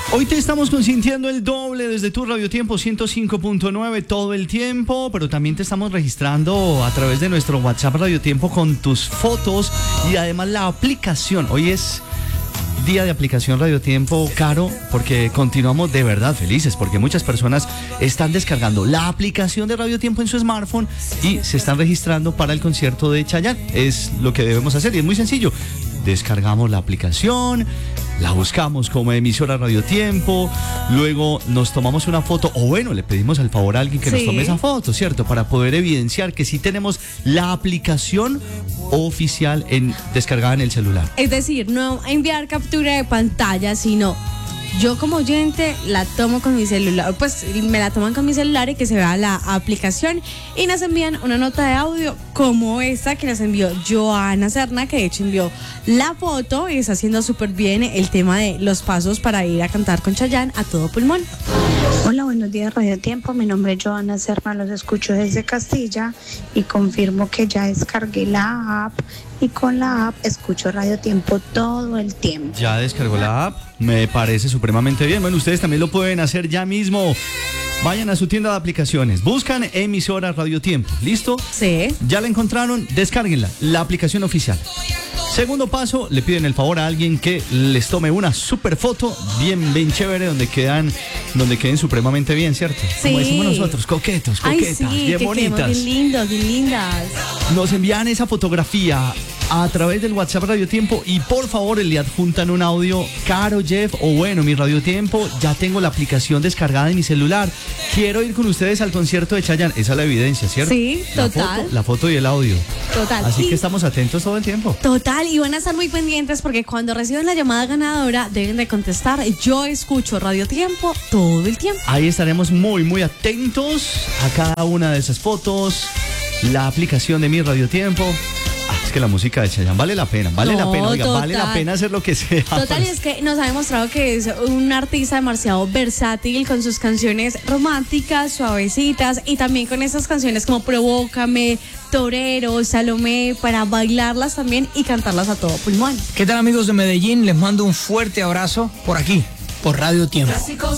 Hoy te estamos consintiendo el doble desde tu Radio Tiempo 105.9 todo el tiempo, pero también te estamos registrando a través de nuestro WhatsApp Radio Tiempo con tus fotos y además la aplicación. Hoy es día de aplicación Radio Tiempo, Caro, porque continuamos de verdad felices, porque muchas personas están descargando la aplicación de Radio Tiempo en su smartphone y se están registrando para el concierto de Chayanne. Es lo que debemos hacer y es muy sencillo. Descargamos la aplicación, la buscamos como emisora Radio Tiempo, luego nos tomamos una foto, o bueno, le pedimos al favor a alguien que nos tome esa foto, ¿cierto? Para poder evidenciar que sí tenemos la aplicación oficial descargada en el celular. Es decir, no enviar captura de pantalla, sino yo como oyente la tomo con mi celular, pues me la toman con mi celular y que se vea la aplicación y nos envían una nota de audio como esta que nos envió Joana Serna, que de hecho envió la foto y está haciendo súper bien el tema de los pasos para ir a cantar con Chayanne a todo pulmón. Hola, buenos días Radio Tiempo, mi nombre es Joana Serna, los escucho desde Castilla y confirmo que ya descargué la app y con la app escucho Radio Tiempo todo el tiempo. ¿Ya descargó la app? Me parece supremamente bien. Bueno, ustedes también lo pueden hacer ya mismo. Vayan a su tienda de aplicaciones, buscan emisora Radio Tiempo, ¿listo? Sí. Ya la encontraron, descárguenla, la aplicación oficial. Segundo paso, le piden el favor a alguien que les tome una super foto bien chévere donde queden supremamente bien, ¿cierto? Sí. Como decimos nosotros, coquetas, Ay, sí, bien bonitas. Bien lindos, bien lindas. Nos envían esa fotografía a través del WhatsApp Radio Tiempo y por favor le adjuntan un audio. Caro, Jeff, o bueno, mi Radio Tiempo, ya tengo la aplicación descargada en mi celular. Quiero ir con ustedes al concierto de Chayanne. Esa es la evidencia, ¿cierto? Sí, total. La foto y el audio. Total. Así que estamos atentos todo el tiempo. Total, y van a estar muy pendientes porque cuando reciban la llamada ganadora deben de contestar: yo escucho Radio Tiempo todo el tiempo. Ahí estaremos muy atentos a cada una de esas fotos, la aplicación de mi Radio Tiempo. Es que la música de Chayanne vale la pena, oiga, vale la pena hacer lo que sea. Total, y es que nos ha demostrado que es un artista demasiado versátil con sus canciones románticas, suavecitas y también con esas canciones como Provócame, Torero, Salomé, para bailarlas también y cantarlas a todo pulmón. ¿Qué tal, amigos de Medellín? Les mando un fuerte abrazo por aquí, por Radio Tiempo.